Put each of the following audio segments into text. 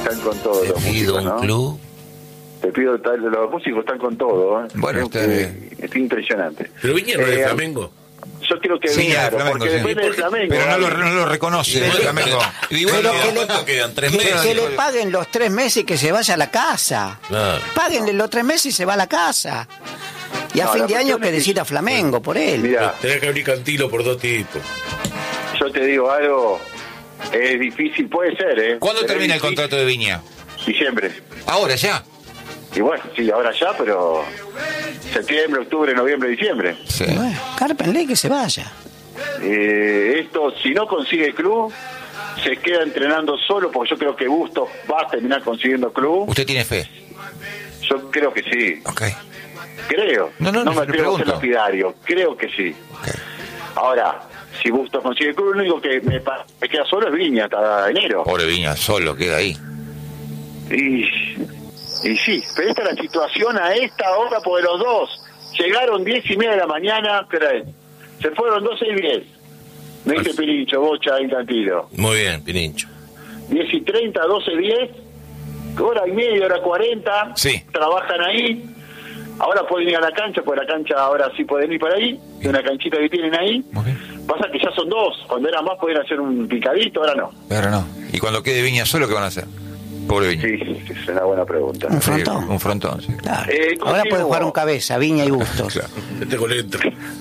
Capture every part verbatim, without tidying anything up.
están con todo. Te los pido músicos, un ¿no? club. Te pido, tal, los músicos están con todo. ¿eh? Bueno, Creo usted- que es impresionante. Pero Viña no es Eh, de Flamengo. Yo creo que Sí, Viña, de Flamengo, porque sí. depende del Flamengo. Pero no lo, ¿vale? no lo reconoce. Pero- el Flamengo. Y bueno, Pero que le- ¿cuánto quedan? ¿Tres Que, meses? que le paguen los tres meses y que se vaya a la casa. Claro. Páguenle los tres meses y se va a la casa. Y a No, fin la de año cuestión que es que- decida Flamengo por él. Mira, Tenés que abrir Cantilo por dos tipos. yo te digo algo, es difícil, puede ser, ¿eh? ¿Cuándo Pero termina es el difícil. contrato de Viña? Diciembre. Ahora ya. Y bueno, sí, ahora ya, pero septiembre, octubre, noviembre, diciembre. Sí. Y bueno, cárpenle que se vaya. Eh, esto, si no consigue club, se queda entrenando solo, porque yo creo que Bustos va a terminar consiguiendo club. ¿Usted tiene fe? Yo creo que sí, Ok. creo. No, no, no, me le atrevo a ser pregunto. lapidario, creo que sí. Ok. Ahora, si Bustos consigue club, lo único que me, pa- me queda solo es Viña hasta enero. Pobre Viña, solo queda ahí. Y, y sí, pero esta es la situación a esta hora, porque los dos llegaron diez y media de la mañana, pero se fueron doce y diez. Me dice Pirincho, Bocha, Cantilo. Muy bien, Pirincho. diez y treinta, doce y diez, hora y media, hora cuarenta, Sí. trabajan ahí. Ahora pueden ir a la cancha, porque la cancha ahora sí pueden ir para ahí, de una canchita que tienen ahí. Muy bien. Pasa que ya son dos, cuando eran más podían hacer un picadito, ahora no. Pero no. ¿Y cuando quede Viña solo, qué van a hacer? Pobre Viña. Sí, es una buena pregunta. Un Sí, frontón. un frontón, sí. Claro. Eh, Ahora continúo. puede jugar un cabeza, Viña y Bustos. Claro. Este colento.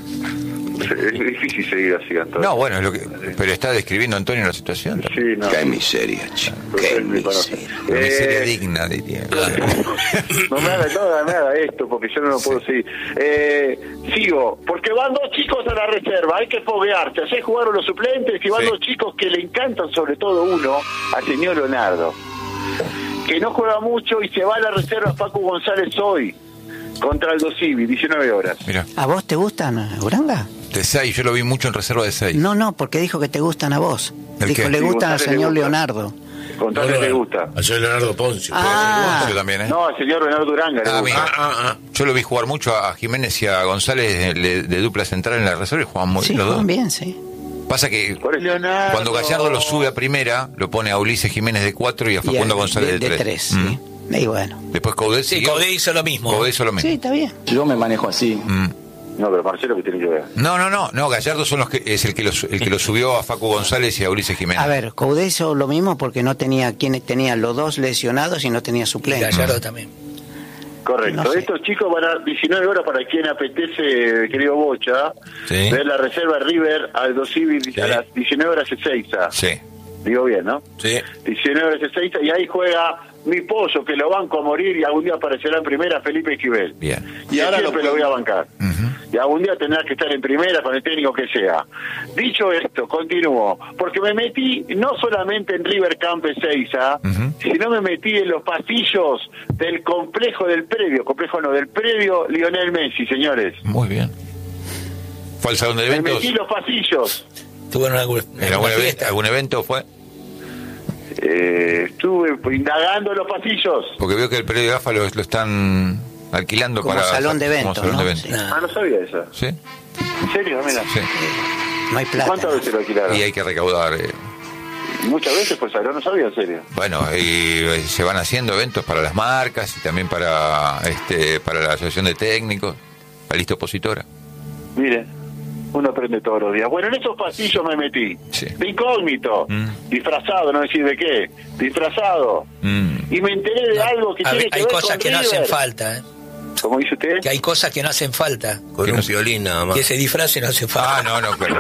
Es difícil seguir así, Antonio. No, bueno, es lo que, pero está describiendo Antonio la situación. Sí, no. Qué miseria, chico. Ustedes Qué me conocen. miseria. Una miseria Eh, digna, diría. No me haga, no me haga esto, porque yo no lo puedo seguir. Eh, sigo, porque van dos chicos a la reserva, hay que foguearse. Ayer jugaron los suplentes y van Sí. dos chicos que le encantan, sobre todo uno, al señor Leonardo, que no juega mucho y se va a la reserva Facu González hoy, contra el Dosivi, diecinueve horas. Mira, ¿A vos te gustan, Uranga? de seis, yo lo vi mucho en reserva de seis. No, no, porque dijo que te gustan a vos. ¿El Dijo, qué? le Sí, gustan al González le señor gusta. Leonardo. González le gusta. Ayer Leonardo Poncio. Ah. Yo también, ¿eh? No, al señor Leonardo Uranga le Ah, gusta. mira. Ah, ah, ah. Yo lo vi jugar mucho a Jiménez y a González de, de dupla central en la reserva y jugaban muy Sí, bien los juegan dos. bien, sí. Pasa que Por eso. Leonardo. cuando Gallardo lo sube a primera, lo pone a Ulises Jiménez de cuatro y a Y Facundo a- González de, de tres. tres, Mm. sí. Y bueno. Después Coudet Sí, siguió. Codé hizo lo mismo. Coudet hizo lo mismo. Sí, está bien. Yo me manejo así. Mm. No, pero Marcelo, que tiene que ver? No, no, no, no, Gallardo son los que, es el que, lo, su- el que lo subió a Facu González y a Ulises Jiménez. A ver, Coudet hizo lo mismo porque no tenía quien tenía los dos lesionados y no tenía Y suplente. Gallardo también. Correcto. No sé. Estos chicos van a diecinueve horas para quien apetece, querido Bocha, Sí. ver la reserva River al Dosivi a las diecinueve horas Ezeiza. Sí. Digo bien, ¿no? Sí. diecinueve horas Ezeiza y ahí juega mi pollo, que lo banco a morir y algún día aparecerá en primera Felipe Esquivel. Bien. Y ahora siempre lo voy a bancar. Ujú. Y algún día tendrá que estar en primera con el técnico que sea. Dicho esto, continúo. Porque me metí no solamente en River Camp Ezeiza, Ujú. sino me metí en los pasillos del complejo del predio, complejo no, del predio Lionel Messi, señores. Muy bien. ¿Fue al salón de Me eventos? metí en los pasillos. ¿Tuvo en alguna, ¿En algún, alguna even- fiesta? algún evento fue? Eh, estuve indagando en los pasillos. Porque veo que el predio de Gafa lo, lo están alquilando Como para... salón de como eventos, salón ¿no? de eventos. Sí. Nah. Ah, no sabía eso. ¿Sí? ¿En serio? Mira. Sí. No hay plata. ¿Cuántas veces lo alquilaron? Y hay que recaudar... eh, Muchas veces, pues, no, no sabía, en serio. Bueno, y eh, se van haciendo eventos para las marcas y también para este para la asociación de técnicos, la lista opositora. Mire, uno aprende todos los días. Bueno, en esos pasillos me metí. Sí. De incógnito. Mm. Disfrazado, no decir de qué. Disfrazado. Mm. Y me enteré de algo que A tiene ver, que hay ver cosas con que no River. hacen falta, ¿eh? ¿Cómo dice usted? Que hay cosas que no hacen falta. Con Que un no- violín nada más. Que ese disfraz no hace falta. Ah, no, no, claro.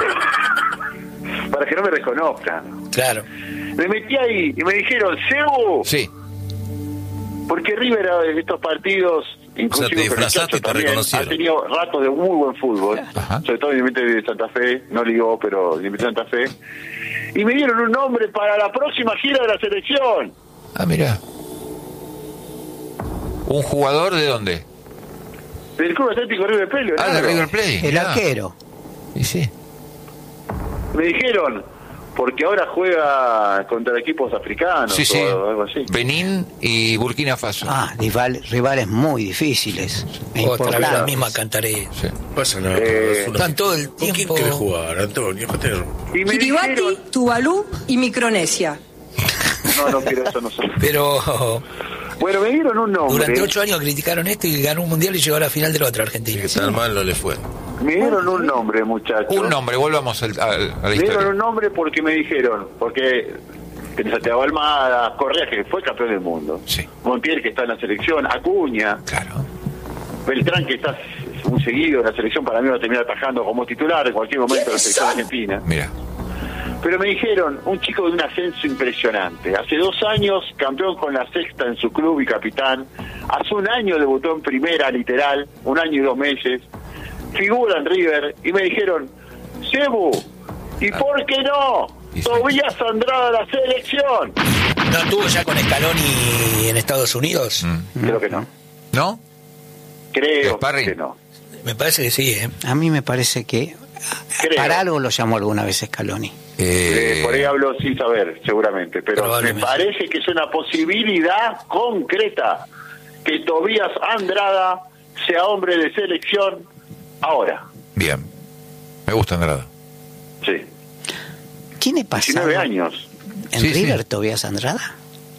Para que no me reconozcan. Claro. Me metí ahí y me dijeron, Cebu, Sí, porque River en estos partidos, inclusive O sea, te con el disfrazaste Chacho y te también, reconocieron. ha tenido ratos de muy buen fútbol, Ajá. sobre todo Independiente de Santa Fe, no ligó, pero Independiente de Santa Fe, y me dieron un nombre para la próxima gira de la selección. ah, mira. ¿Un jugador de dónde? Del Club Atlético River Plate. Ah, de Leonardo. River Plate. El mirá. arquero. Y sí. Me dijeron, porque ahora juega contra equipos africanos Sí, sí. o algo así. Benín y Burkina Faso. Ah, rival- rivales muy difíciles. e Otra vez la importantes. misma cantaré. Sí. No pasa nada. Eh, es una- Están todo el ¿Con quién tiempo- querés jugar, Antonio? Joder. Y me Kiribati, dijeron, Tuvalu y Micronesia. no, no quiero eso, no sé. Pero Bueno, me dieron un nombre. durante ocho años criticaron esto y ganó un mundial y llegó a la final de la otra Argentina. Que tan mal no le fue. Me dieron un nombre, muchachos. Un nombre, volvamos al- al- a la Me dieron historia. un nombre porque me dijeron, porque tenés a Santiago Almada, Correa, que fue campeón del mundo. Sí. Montiel, que está en la selección, Acuña, Claro. Beltrán, que está muy seguido en la selección, para mí va a terminar atajando como titular en cualquier momento de la selección argentina. Mira. Pero me dijeron, un chico de un ascenso impresionante. Hace dos años, campeón con la sexta en su club y capitán. Hace un año debutó en primera, literal, un año y dos meses. Figura en River. Y me dijeron, Cebu, ¿y por qué no? Y sí. Tobías Andrada a la selección. ¿No estuvo ya con Scaloni en Estados Unidos? Mm. Creo que no. ¿No? Creo Sparring. que no. Me parece que sí, ¿eh? A mí me parece que Creo. para algo lo llamó alguna vez Scaloni. Eh, Eh, por ahí hablo sin saber, seguramente. Pero me Probablemente. parece que es una posibilidad concreta que Tobías Andrada sea hombre de selección ahora. Bien. Me gusta Andrada. Sí. ¿Tiene pasado diecinueve años. en Sí, sí. River Tobías Andrada?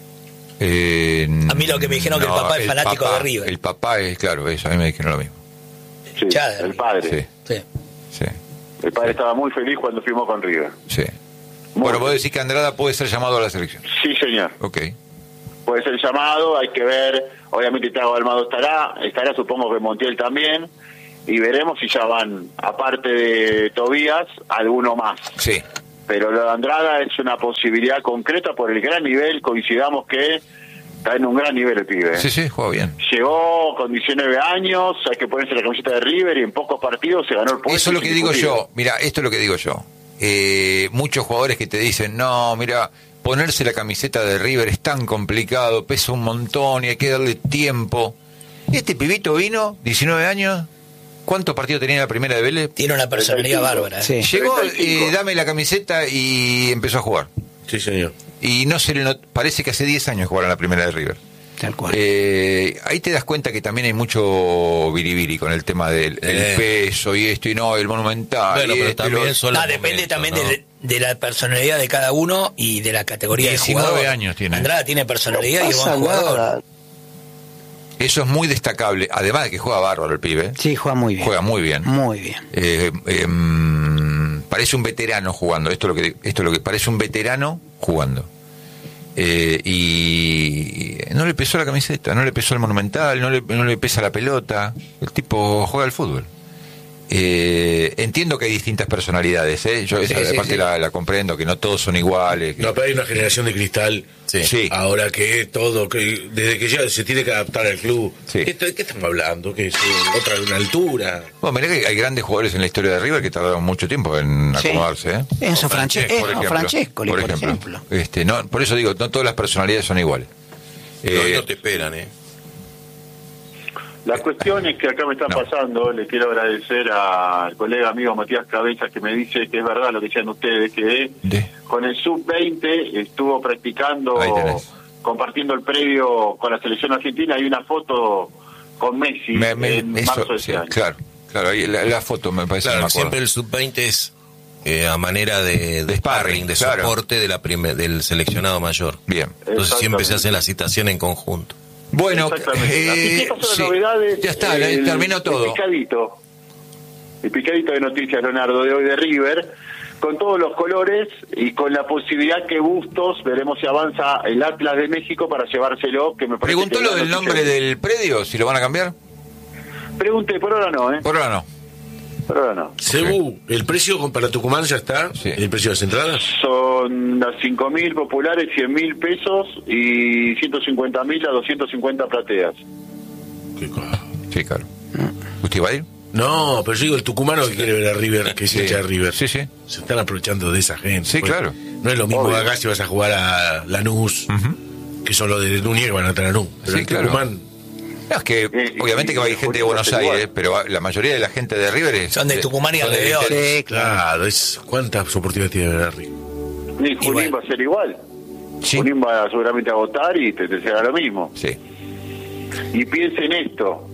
Eh, A mí lo que me dijeron que el papá es fanático papá- de River. El papá es, claro, eso, a mí me dijeron lo mismo. Sí, Chad. el padre. Sí, Sí. sí, El padre estaba muy feliz cuando firmó con River. sí. Muy Bueno, bien. vos decís que Andrada puede ser llamado a la selección. Sí, señor. Ok. Puede ser llamado, hay que ver. Obviamente Thiago Almada estará, estará supongo que Montiel también. Y veremos si ya van, aparte de Tobías, alguno más. Sí. Pero lo de Andrada es una posibilidad concreta por el gran nivel. Coincidamos que está en un gran nivel el pibe. ¿eh? Sí, sí, juega bien. Llegó con diecinueve años, hay que ponerse la camiseta de River y en pocos partidos se ganó el puesto. Eso es lo que digo indiscutible. yo. Mira, esto es lo que digo yo. Eh, muchos jugadores que te dicen, no, mira, ponerse la camiseta de River es tan complicado, pesa un montón y hay que darle tiempo. Este pibito vino, diecinueve años, ¿cuántos partidos tenía en la primera de Vélez? Tiene una personalidad treinta y cinco. bárbara. ¿eh? Sí. Llegó, treinta y cinco. eh, dame la camiseta y empezó a jugar. Sí, señor. Y no se le not- parece que hace diez años jugaron la primera de River. Tal cual. Eh, ahí te das cuenta que también hay mucho biribiri con el tema del el Eh. peso y esto y no, el monumental. Bueno, y pero esto y también lo- son No, los depende momentos, también ¿no? de, de la personalidad de cada uno y de la categoría de diecinueve jugador. años tiene. Andrada tiene personalidad y es pasa buen jugador. nada. Eso es muy destacable. Además de que juega bárbaro el pibe. Sí, juega muy bien. Juega muy bien. Muy bien. Eh, eh, mm, parece un veterano jugando. Esto es lo que esto es lo que parece un veterano jugando. Eh, y no le pesó la camiseta, no le pesó el monumental, no le, no le pesa la pelota. El tipo juega al fútbol. Eh, entiendo que hay distintas personalidades, ¿eh? Yo esa Sí, sí, parte sí. La, la comprendo, que no todos son iguales. que- No, pero hay una generación de cristal. Sí. Sí. Ahora que todo, que desde que ya se tiene que adaptar al club. Sí. ¿Qué, qué estamos hablando? Que es eh, otra una altura. Bueno, mirá que hay grandes jugadores en la historia de River que tardaron mucho tiempo en Sí. acomodarse, ¿eh? Enzo Francesco, Francesco, por ejemplo. Francescoli, por ejemplo. Este, no, por eso digo, no todas las personalidades son iguales. Pero Eh, no te esperan, ¿eh? La cuestión es que acá me está No. pasando, le quiero agradecer al colega amigo Matías Cabezas que me dice que es verdad lo que decían ustedes, que de- con el sub veinte estuvo practicando, Ahí tenés. compartiendo el previo con la selección argentina. Hay una foto con Messi me- me- en eso, marzo de sí, este año. claro, claro, ahí la, la foto me parece que Claro, me acuerdo. siempre el sub veinte es eh, a manera de, de sparring, de claro. soporte de la prime- del seleccionado mayor. Bien. Entonces siempre se Exactamente. hace la citación en conjunto. Bueno, Exactamente. Así que eh, estas son las sí, novedades. ya está, El- terminó todo. El picadito. El picadito de noticias, Leonardo, de hoy de River, con todos los colores y con la posibilidad que Bustos, veremos si avanza el Atlas de México para llevárselo, que me parece Preguntó que lo es la del noticia. nombre del predio, si lo van a cambiar. Pregunté, por ahora no, ¿eh? Por ahora no. Por ahora no. Cebu, ¿el precio con- para Tucumán ya está? Sí. ¿El precio de las entradas? Son las cinco mil populares, cien mil pesos y ciento cincuenta mil a doscientos cincuenta plateas. Qué cosa. Sí, claro. ¿Usted va a ir? No, pero yo digo el tucumano que quiere ver a River, que es hincha de River. Sí, sí. Se están aprovechando de esa gente. Sí, pues. claro. No es lo mismo Obvio. acá si vas a jugar a Lanús, Ujú. que son los de Núñez que van a estar a Lanús. Pero Sí, en claro. Tucumán, No, es que Eh, obviamente y- que va a y ir gente de Junín Buenos va a ser Aires, igual. pero la mayoría de la gente de River es... Son de Tucumán y son de- alrededores. Sí, claro. claro, es, ¿cuántas oportunidades tiene de ver a River? Y Junín bueno. va a ser igual. Sí. Junín va seguramente a votar y te, te será lo mismo. Sí. Y piensen esto,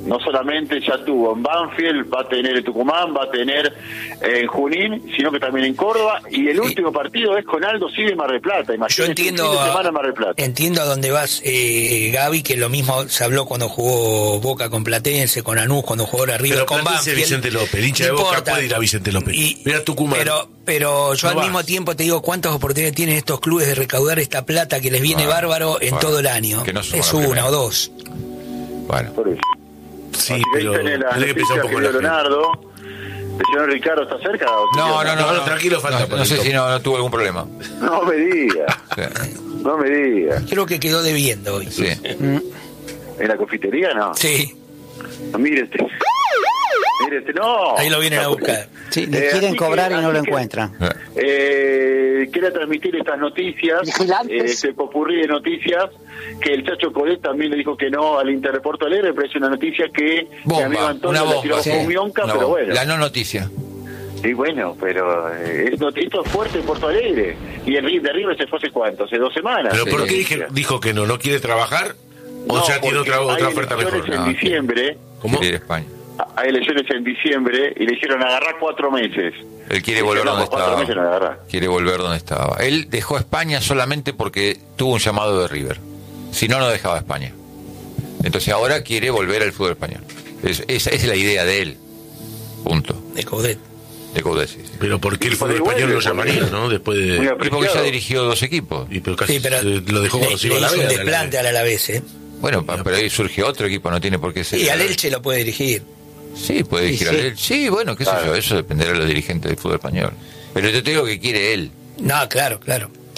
no solamente ya tuvo en Banfield, va a tener en Tucumán, va a tener en Junín, sino que también en Córdoba, y el Sí. último partido es con Aldo Civi en Mar del Plata. Imagínate, Yo entiendo, un fin de semana en Mar del Plata. entiendo a dónde vas, eh, Gaby, que lo mismo se habló cuando jugó Boca con Platense, con Anús, cuando jugó ahora River Pero con Platense, Banfield. Vicente López, el hincha No de Boca importa. puede ir a Vicente López. Y- Mira Tucumán. Pero, pero yo No al vas. mismo tiempo te digo cuántas oportunidades tienen estos clubes de recaudar esta plata que les viene Bueno, bárbaro en bueno, todo el año. que no suma Es la una primera. o dos. Bueno, Por eso. Sí, Así que ahí pero tenés la tenés que pensar noticia un que poco dio en la gente. Leonardo. ¿El señor Ricardo está cerca? no, no, no, No, no, tranquilo, falta no, para no el sé top. si no, no tuvo algún problema. No me diga, Sí, no me diga. Creo que quedó debiendo hoy. sí. ¿En la confitería no? Sí, Mire este. Mire este, no. ahí lo vienen a buscar. Sí, le Eh, quieren así cobrar que- y no lo así que- encuentran. Eh, quería transmitir estas noticias, Vigilantes. eh, este popurrí de noticias, que el Chacho Codet también le dijo que no al Interreporto Alegre, pero es una noticia que mi amigo Bomba, Antonio una le tiró bomba. con sí. mionca, Una pero bomba. bueno. La no noticia. Y bueno, pero eh, es not- esto es fuerte en Porto Alegre. Y el Ri- de River se fue hace cuánto, hace dos semanas. ¿Pero Sí. por qué dije- dijo que no? ¿No quiere trabajar? ¿O No, ya tiene porque otra, otra hay oferta mejor? elecciones No, en diciembre, ¿Cómo? Quiere ir a España. hay elecciones en diciembre y le dijeron agarrar cuatro meses. Él quiere Dice, volver no, donde cuatro meses no estaba. agarrá. Quiere volver donde estaba. Él dejó a España solamente porque tuvo un llamado de River. Si no, no dejaba España. Entonces ahora quiere volver al fútbol español. Es- esa es la idea de él. Punto. De Coudet. De Coudet, sí, sí. Pero ¿por qué el Y por fútbol ahí español vuelve, lo llamaría, porque- no? Después Muy de... Y porque ya apreciado. dirigió dos equipos. Y pero casi Sí, pero se- lo dejó le, cuando se le iba a la hizo un vez. desplante al Alavés, ¿eh? Bueno, pa- pero ahí surge otro equipo, no tiene por qué ser. Y al Elche lo puede dirigir. Sí, puede dirigir Sí, al sí. Elche. Sí, bueno, qué sé Claro. yo, eso dependerá de los dirigentes del fútbol español. Pero yo te digo que quiere él. No, claro, claro.